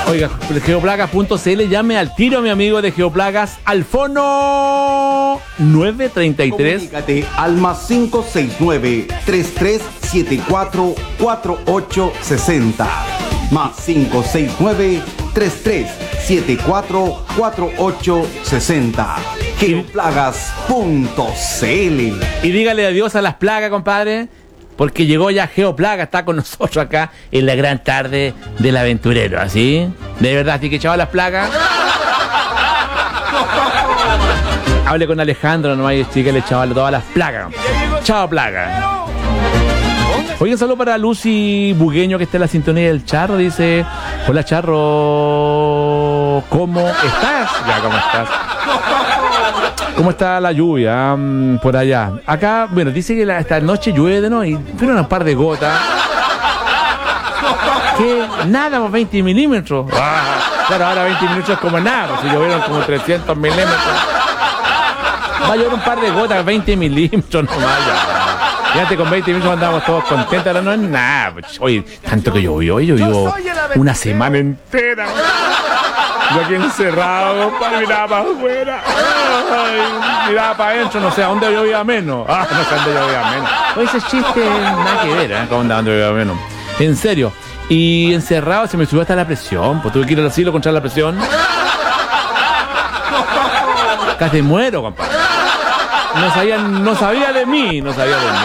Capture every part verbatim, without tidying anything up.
Oiga, geoplagas punto c l, llame al tiro a mi amigo de Geoplagas al fono nueve treinta y tres. Comunícate al más cinco seis nueve, tres tres siete cuatro, cuatro ocho seis cero. Más cinco seis nueve, tres tres siete cuatro, cuatro ocho seis cero. Geoplagas punto c l. Y dígale adiós a las plagas, compadre, porque llegó ya Geoplaga, está con nosotros acá en la gran tarde del aventurero, ¿así? De verdad, así que chaval, las plagas. Hable con Alejandro nomás y dígale, chaval, todas las plagas. Chao, plaga. Oye, un saludo para Lucy Bugueño, que está en la sintonía del Charro. Dice: hola, Charro, ¿cómo estás? Ya, ¿cómo estás? ¿Cómo está la lluvia um, por allá? Acá, bueno, dice que la, esta noche llueve, ¿no? Y fueron un par de gotas. Que nada, más veinte milímetros. Ah, claro, ahora veinte milímetros es como nada. Si llovieron como trescientos milímetros. Va a llover un par de gotas, veinte milímetros nomás ya. Fíjate, con veinte minutos andamos todos contentos, ahora no es nada. Oye, tanto que llovió, hoy llovió una semana entera. Yo aquí encerrado, compadre, miraba para afuera. Ay, miraba para adentro, no sé a dónde llovía menos. Ah, no sé a dónde llovía menos. Oye, ese chiste nada que ver, ¿eh? ¿Cómo dónde llovía menos? En serio. Y encerrado se me subió hasta la presión. Pues tuve que ir al asilo contra la presión. Casi muero, compadre. No sabía, no sabía de mí, no sabía de mí.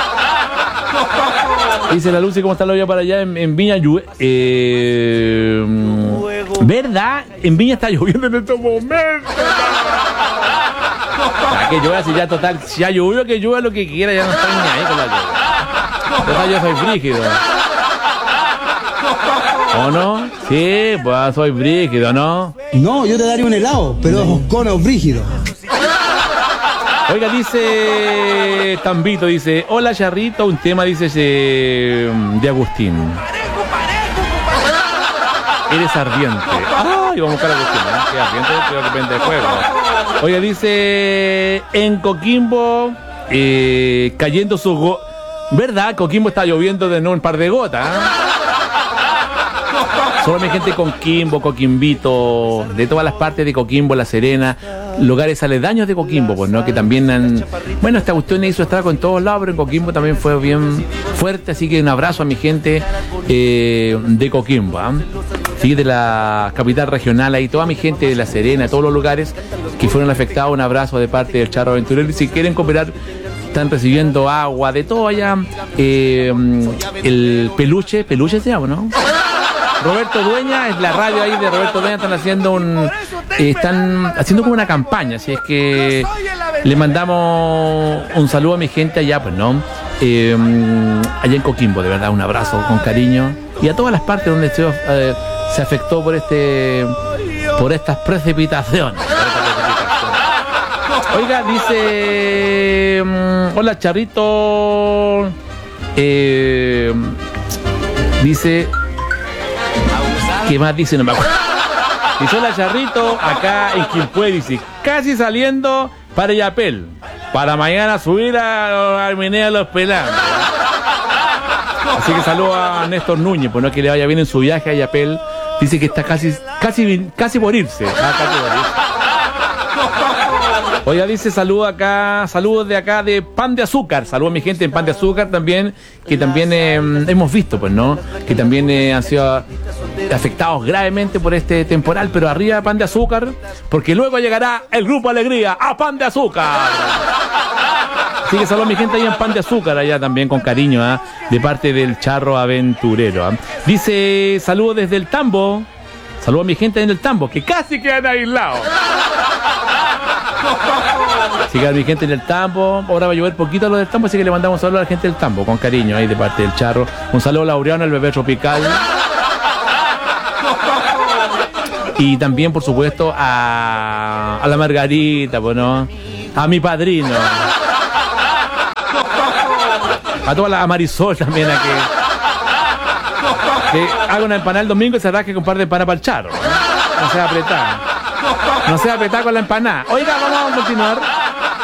Dice la Lucy, ¿cómo está la olla para allá en, en Viña? Eh, ¿Verdad? En Viña está lloviendo en estos momentos. Ya, que llueva, si ya total, si ya llovió, que llueva lo que quiera, ya no está ni ahí con la lluvia. Total, yo soy frígido. ¿O no? Sí, pues soy frígido, ¿no? No, yo te daría un helado, pero es cono frígido. Oiga, dice Tambito, dice: hola, Charrito, un tema, dice, de, de Agustín. Eres ardiente. Ay, vamos a buscar a Agustín, ¿eh? Que ardiente, creo que vende fuego. Oiga, dice: en Coquimbo, eh, cayendo sus go... ¿Verdad? Coquimbo está lloviendo de nuevo un par de gotas, ¿eh? Solo mi gente Coquimbo, Coquimbito, de todas las partes de Coquimbo, La Serena, lugares aledaños de Coquimbo, pues, ¿no? Que también han... Bueno, esta cuestión hizo estrago en todos lados, pero en Coquimbo también fue bien fuerte, así que un abrazo a mi gente eh, de Coquimbo, ¿eh? Sí, de la capital regional, ahí toda mi gente de La Serena, todos los lugares que fueron afectados, un abrazo de parte del Charro Aventurero. Y si quieren cooperar, están recibiendo agua, de todo allá, eh, el peluche, peluche se llama, ¿no? Roberto Dueña, es la radio ahí de Roberto Dueña, están haciendo un eh, están haciendo como una campaña, así es que le mandamos un saludo a mi gente allá, pues, ¿no? Eh, allá en Coquimbo, de verdad, un abrazo con cariño, y a todas las partes donde se, eh, se afectó por este por estas precipitaciones. Por esta precipitación. Oiga, dice: hola, Charrito, eh, dice... ¿Qué más dice? No me acuerdo. Dice: hola, Charrito, acá en Quilpué, dice, casi saliendo para Yapel, para mañana subir a Armenea Los Pelados. Así que saludo a Néstor Núñez, pues no, que le vaya bien en su viaje a Yapel. Dice que está casi, casi, casi por irse. Ah, casi por irse. Oiga, dice: saludos acá, saludos de acá de Pan de Azúcar. Saludos a mi gente en Pan de Azúcar también, que también eh, hemos visto, pues, ¿no? Que también eh, han sido afectados gravemente por este temporal, pero arriba Pan de Azúcar, porque luego llegará el Grupo Alegría a Pan de Azúcar. Así que saludos a mi gente ahí en Pan de Azúcar, allá también con cariño, ¿eh? De parte del Charro Aventurero, ¿eh? Dice: saludos desde el Tambo. Saludos a mi gente en el Tambo, que casi quedan aislados. Así que a mi gente en el Tambo, ahora va a llover poquito a lo del Tambo, así que le mandamos un saludo a la gente del Tambo, con cariño, ahí de parte del Charro. Un saludo a Laureano, el bebé tropical. Y también, por supuesto, a, a la Margarita, pues, ¿no? A mi padrino. A toda la a Marisol también, a que, que haga una empanada el domingo y se rasque con un par de empanadas para el Charro, ¿no? No sea apretar. No sea apretar con la empanada. Oiga, vamos a continuar.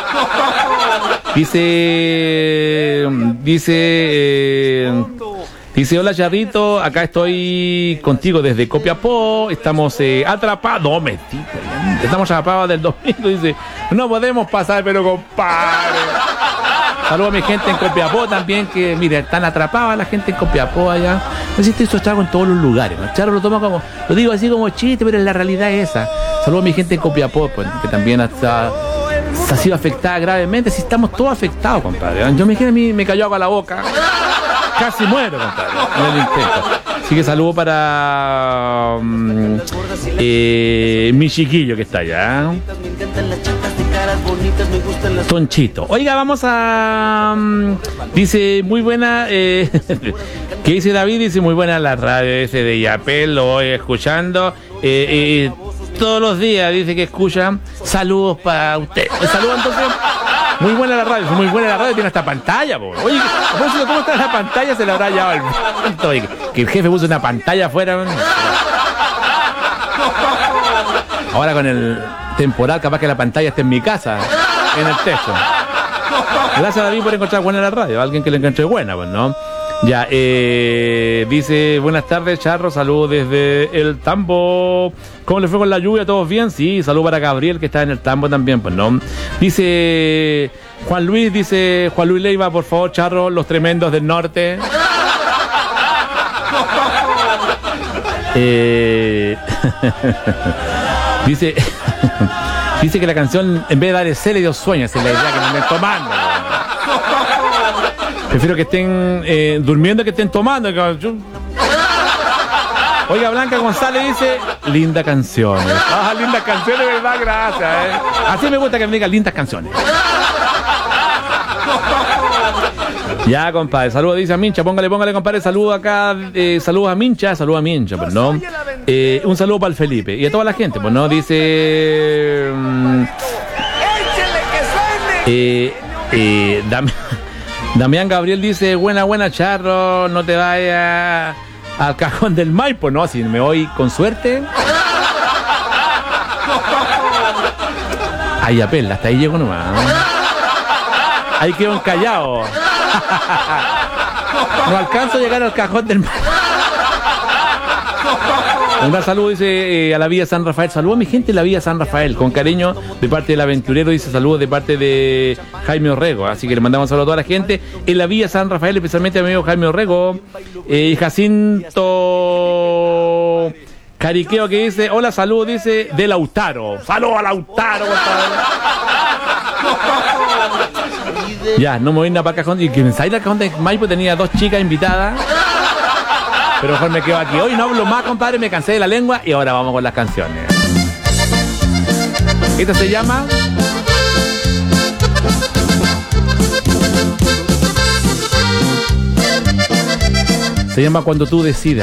Dice, dice, eh, Dice, hola Charrito, acá estoy contigo desde Copiapó, estamos eh, atrapados, no mentira, estamos atrapados del domingo, dice, no podemos pasar, pero compadre. Saludos a mi gente en Copiapó también, que mire, están atrapadas la gente en Copiapó allá. No sé si esto estrago en todos los lugares, ¿no? Charro lo toma como, lo digo así como chiste, pero la realidad es esa. Saludos a mi gente en Copiapó, pues, que también hasta ha sido afectada gravemente. Si estamos todos afectados, compadre. Yo me imagino, a mí me cayó agua a la boca. Casi muero, compadre, en el intento. Así que saludo para um, eh, mi chiquillo que está allá. Tonchito. Oiga, vamos a... Um, dice, muy buena... Eh, ¿Qué dice David? Dice, muy buena la radio ese de Yapel, lo voy escuchando. Eh, eh, todos los días dice que escuchan. Saludos para usted. Saludos entonces. Muy buena la radio, muy buena la radio, tiene hasta pantalla, po. Oye, ¿cómo está la pantalla? Se le habrá llevado el viento. Oye, que el jefe puso una pantalla afuera. Man. Ahora con el temporal, capaz que la pantalla esté en mi casa, en el techo. Gracias, David, por encontrar buena la radio. Alguien que le encontré buena, pues, ¿no? Ya, eh, dice, buenas tardes, Charro, saludos desde el Tambo. ¿Cómo le fue con la lluvia? ¿Todos bien? Sí, saludos para Gabriel, que está en el Tambo también, pues, ¿no? Dice Juan Luis, dice Juan Luis Leiva, por favor, Charro, los tremendos del norte. eh... dice... dice que la canción, en vez de dar el cel, le dio sueño, es la idea que me estén tomando. Prefiero que estén eh, durmiendo que estén tomando. Oiga, Blanca González dice, linda canción. Ah, lindas canciones, verdad, gracias. Eh. Así me gusta que me digan lindas canciones. Ya, compadre, saludos, dice a Mincha, póngale, póngale, compadre, saludos acá, eh, saludos a Mincha, saludos a Mincha, pues, ¿no? Eh, un saludo para el Felipe y a toda la gente, pues, ¿no? Dice... Um, eh, eh, dame... Damián Gabriel dice, buena, buena, Charro, no te vayas al cajón del Maipo, no, si me voy con suerte. Ahí apela, hasta ahí llego nomás. Ahí quedo encallado. No alcanzo a llegar al cajón del Maipo. Un gran saludo, dice, eh, a la Villa San Rafael. Saludos a mi gente en la Villa San Rafael. Con cariño de parte del aventurero, dice saludos de parte de Jaime Orrego. Así que le mandamos saludos a toda la gente en la Villa San Rafael, especialmente a mi amigo Jaime Orrego. Eh, Jacinto Cariqueo que dice, hola, saludos, dice, de Lautaro. Saludos a Lautaro, compadre. Ya, no me voy a ir para el cajón. Y que me salí del cajón de Maipo, tenía dos chicas invitadas. Pero mejor me quedo aquí. Hoy no hablo más, compadre, me cansé de la lengua y ahora vamos con las canciones. Esta se llama... Se llama Cuando tú decidas.